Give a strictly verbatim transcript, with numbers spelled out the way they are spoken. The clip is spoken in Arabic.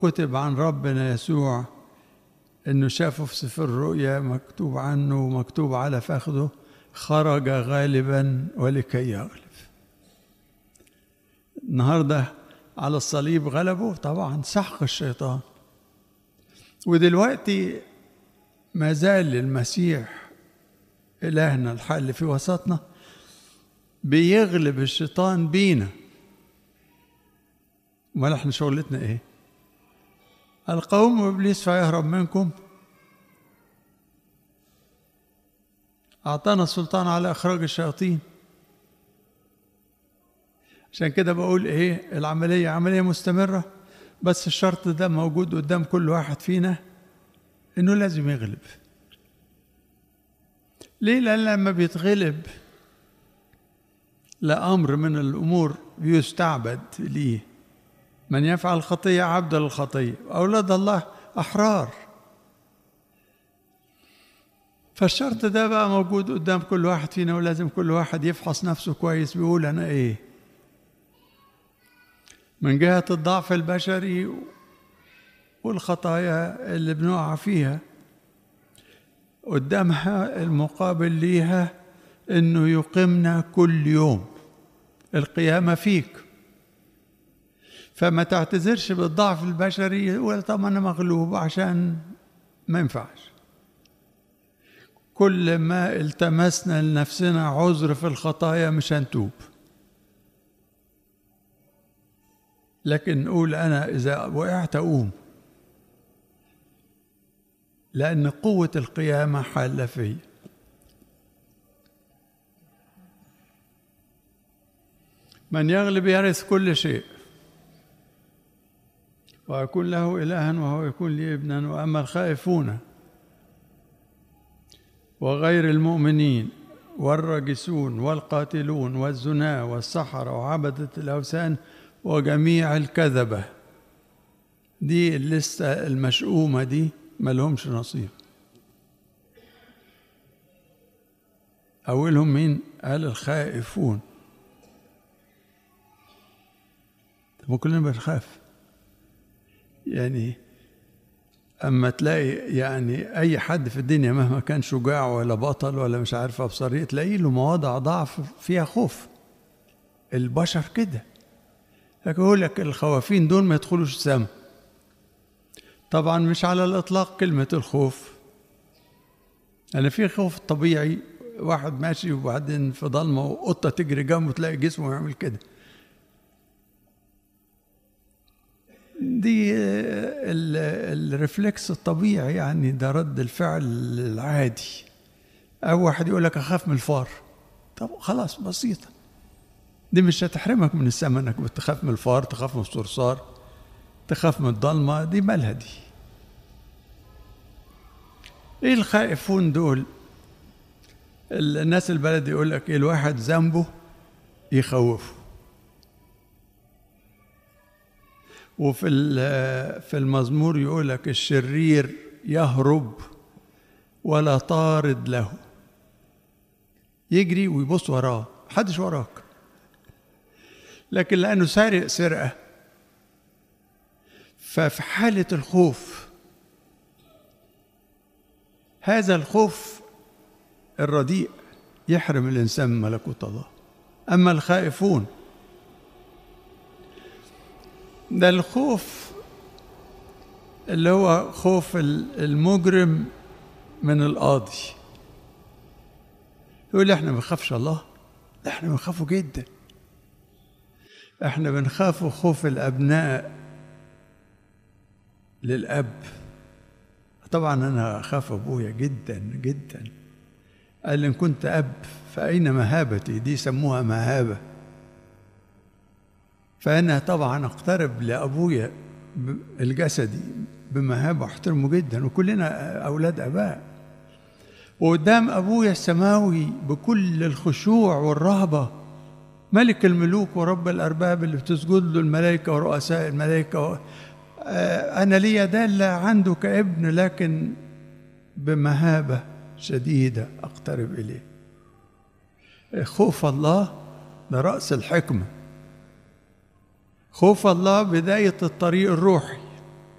كتب عن ربنا يسوع انه شافه في سفر الرؤيا مكتوب عنه ومكتوب على فخذه خرج غالبا ولكي يغلب. النهارده على الصليب غلبه طبعا، سحق الشيطان. ودلوقتي ما زال المسيح إلهنا الحل في وسطنا بيغلب الشيطان بينا. امال احنا شغلتنا ايه؟ القوم ابليس فيهرب منكم. اعطانا السلطان على اخراج الشياطين. عشان كده بقول ايه، العمليه عمليه مستمره، بس الشرط ده موجود قدام كل واحد فينا انه لازم يغلب. ليه؟ لان لما بيتغلب لأمر من الامور بيستعبد ليه. من يفعل الخطيه عبد للخطيه، اولاد الله احرار. فالشرط ده بقى موجود قدام كل واحد فينا، ولازم كل واحد يفحص نفسه كويس، بيقول انا ايه من جهة الضعف البشري والخطايا اللي بنقع فيها. قدامها المقابل ليها انه يقيمنا كل يوم، القيامة فيك. فما تعتذرش بالضعف البشري ولا طب انا مغلوب، عشان ما ينفعش. كل ما التمسنا لنفسنا عذر في الخطايا مش هنتوب، لكن نقول أنا إذا وقعت أقوم، لأن قوة القيامة حالة فيا. من يغلب يرث كل شيء ويكون له إلها وهو يكون لي ابنا. وأما الخائفون وغير المؤمنين والراجسون والقاتلون والزنا والسحرة وعبدة الأوثان وجميع الكذبة، دي الليستة المشؤومة دي ما لهمش نصيب. أولهم مين؟ قال الخائفون. طب كلنا بنخاف يعني. أما تلاقي يعني أي حد في الدنيا مهما كان شجاع ولا بطل ولا مش عارف أبصرية، تلاقي له مواضع ضعف فيها خوف. البشر كده. لكن يقول لك الخوافين دول ما يدخلوش السماء. طبعا مش على الإطلاق كلمة الخوف. أنا في خوف طبيعي، واحد ماشي وبعدين في ضلمة وقطة تجري جنبه تلاقي جسمه يعمل كده. دي الرفلكس الطبيعي يعني، ده رد الفعل العادي. أو واحد يقول لك أخاف من الفار. طب خلاص بسيطة، دي مش هتحرمك من السماء انك بتخاف من الفار، تخاف من الصرصار، تخاف من الضلمة، دي مالها دي. ايه الخائفون دول؟ الناس البلد يقول لك ايه، الواحد ذنبه يخوفه. وفي في المزمور يقول لك الشرير يهرب ولا طارد له، يجري ويبص وراه، محدش وراك. لكن لأنه سارق سرقة، ففي حالة الخوف، هذا الخوف الرديء يحرم الإنسان من ملكوت الله. أما الخائفون ده الخوف اللي هو خوف المجرم من القاضي. يقول احنا ما بنخافش الله، لا احنا بنخافه جدا. احنا بنخاف خوف الابناء للاب. طبعا انا اخاف ابويا جدا جدا. قال ان كنت اب فاين مهابتي؟ دي سموها مهابه. فانا طبعا اقترب لابويا الجسدي بمهابه، احترمه جدا، وكلنا اولاد اباء. وقدام ابويا السماوي بكل الخشوع والرهبه، ملك الملوك ورب الأرباب اللي بتسجد له الملائكة ورؤساء الملائكة. أنا لي دالة عنده كابن، لكن بمهابة شديدة أقترب إليه. خوف الله ده رأس الحكمة. خوف الله بداية الطريق الروحي.